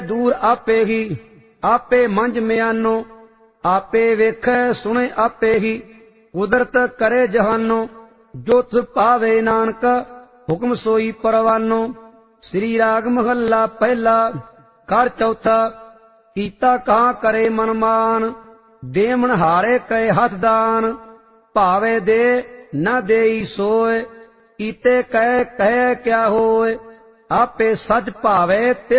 दूर आपे ही, आपे मंझ म्यानो, आपे वेखै सुने आपे ही, कुदरत करे जहानो, जो तुझ पावे नानक, हुक्म सोई परवानो। श्री राग महला पहला, कर चौथा। कीता कहाँ करे मनमान, देमन हारे कहे हथ दान, भावे दे न देई सोय, कीते कह कहे क्या होय, आपे सच भावे ते